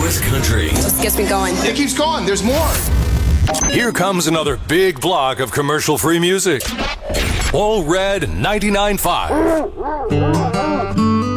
North Country. Just gets me going. It keeps going. There's more. Here comes another big block of commercial-free music. All Red 99.5.